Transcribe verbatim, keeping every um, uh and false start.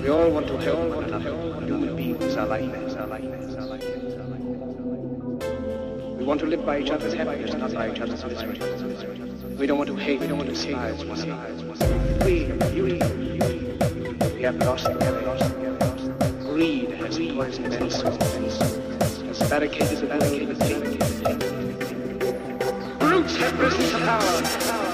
We all want to help one another. Human beings are like that. We want to live by each other's happiness, not by each other's misery. We don't want to hate, we don't want to despise one another. We, you, we have lost, we have lost, we have lost. Greed has poisoned men's souls, has barricaded the barricaded hate. Brutes have risen to power.